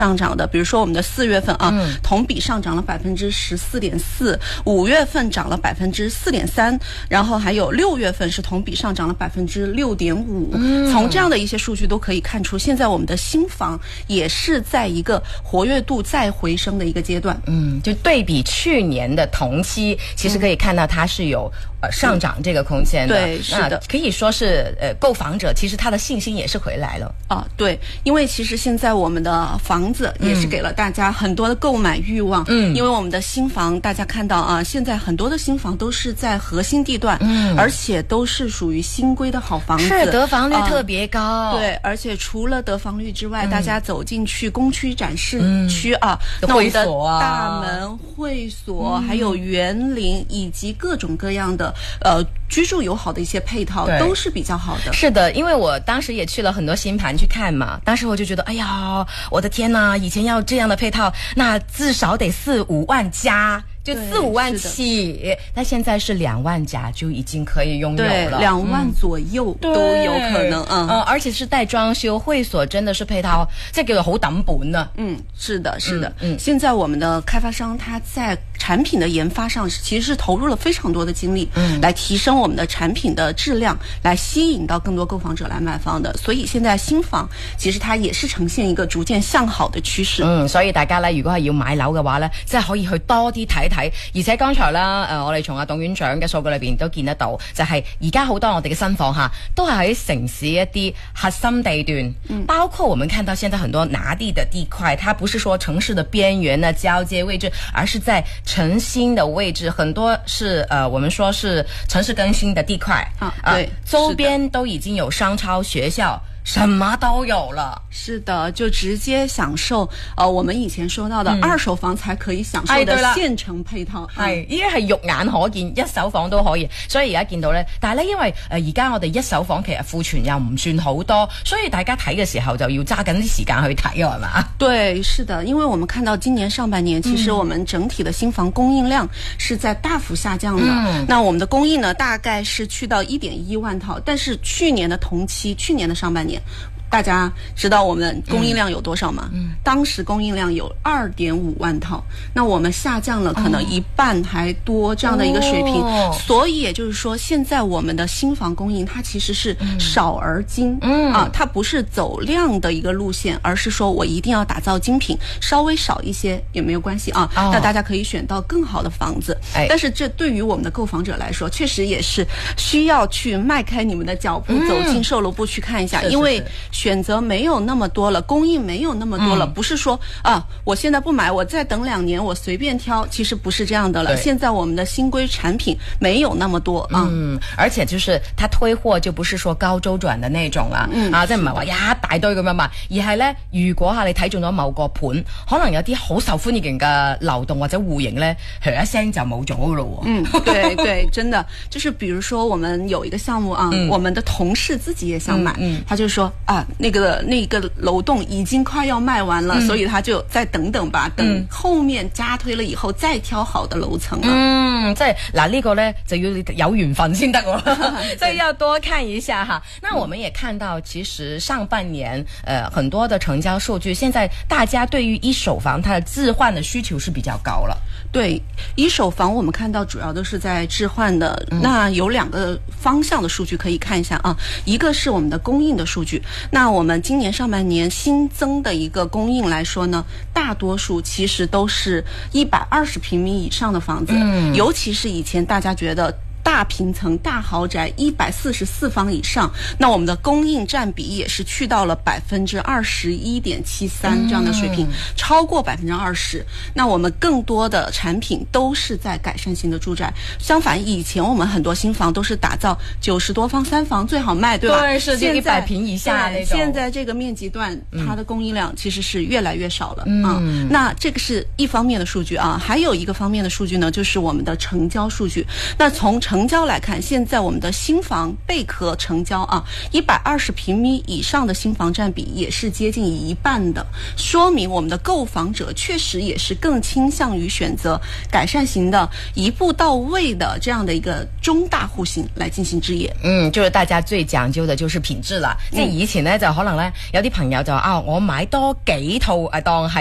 上涨的，比如说我们的4月份啊，同比上涨了14.4%，5月份涨了4.3%，然后还有6月份是同比上涨了6.5%。从这样的一些数据都可以看出，现在我们的新房也是在一个活跃度再回升的一个阶段。 就对比去年的同期，其实可以看到它是有上涨这个空间的。 对，是的， 可以说是购房者其实他的信心也是回来了啊。对，因为其实现在我们的房子也是给了大家很多的购买欲望。因为我们的新房，大家看到啊，现在很多的新房都是在核心地段，而且都是属于新规的好房子， 是得房率特别高。 对，而且除了得房率之外，大家走进去公区展示区啊，那我们的大门、会所，还有园林以及各种各样的居住友好的一些配套都是比较好的。 是的，因为我当时也去了很多新盘去看嘛，当时我就觉得，哎呀，我的天哪，以前要这样的配套，那至少得4-5万加。就4-5万起，但现在是2万加就已经可以拥有了 ，2万左右都有可能。 而且是带装修，会所真的是配套，这个好抌本呢。 是的，是的。现在我们的开发商他在产品的研发上其实是投入了非常多的精力，来提升我们的產品的質量，來吸引到更多購房者來買房的。所以現在新房其實它也是呈現一個逐漸向好的趨勢。 所以大家咧，如果係要買樓嘅話咧，即係可以去多啲睇睇。而且剛才啦，我哋從董院長嘅數據裏邊都見得到，就係而家好多我哋嘅新房嚇，都係喺城市一啲核心地段，包括我們看到現在很多拿地的地塊，它不是說城市的邊緣啊、交接位置，而是在城心的位置，很多是我們說是城市更新的地塊對， 周邊都已經有商超、學校。什麼都有了， 是的，就直接享受我們以前說到的二手房才可以享受的現成配套， 已經係肉眼可見，一手房都可以。所以而家見到呢，但係呢，因為而家我哋一手房其實庫存又唔算好多，所以大家睇嘅時候就要揸緊啲時間去睇係嘛？ 對，是的，因為我們看到今年上半年，其實我們整體的新房供應量是在大幅下降的。那我們的供應呢，大概是去到1.1萬套，但是去年的同期，去年的上半年。大家知道我們供應量有多少嗎？當時供應量有2.5萬套，那我們下降了可能一半還多這樣的一個水平，所以也就是說現在我們的新房供應它其實是少而精，它不是走量的一個路線，而是說我一定要打造精品，稍微少一些也沒有關係啊，那大家可以選到更好的房子，但是這對於我們的購房者來說確實也是需要去邁開你們的腳步，走進售樓部去看一下，因為選擇沒有那麼多了，供應沒有那麼多了，不是說我現在不買，我再等2年，我隨便挑，其實不是這樣的了。現在我們的新規產品沒有那麼多而且就是它推貨就不是說高周轉的那種啦，即係唔係話一大堆咁樣嘛，而係呢，如果你睇中咗某個盤，可能有啲好受歡迎嘅樓棟或者戶型呢，一聲就冇咗咯。 對對，真的就是比如說我們有一個項目我們的同事自己也想買，他就說那個樓棟已經快要賣完了，所以他就再等等吧，等後面加推了以後再挑好的樓層。 即係嗱呢個呢就要有緣分先得喎，所以要多看一下哈。那我們也看到，其實上半年很多的成交數據，現在大家對於一手房它的置換的需求是比較高了。 對，一手房我們看到主要都是在置換的，那有2個方向的數據可以看一下啊，一個是我們的供應的數據，那我們今年上半年新增的一個供應來說呢，大多數其實都是120平米以上的房子，尤其是以前大家覺得大平層、大豪宅144方以上，那我們的供應佔比也是去到了21.73%這樣的水平，超過20%。那我們更多的產品都是在改善型的住宅，相反以前我們很多新房都是打造90多方3房最好賣，對吧？ 對，是100平以下那種。 現在這個面積段它的供應量其實是越來越少了那這個是一方面的數據啊，還有一個方面的數據呢，就是我們的成交數據。那從成交来看，现在我们的新房贝壳成交啊，120平米以上的新房占比也是接近一半的，说明我们的购房者确实也是更倾向于选择改善型的、一步到位的这样的一个中大户型来进行置业。 就是大家最講究嘅就是品質啦。即係以前呢，就可能呢，有啲朋友就我買多幾套當係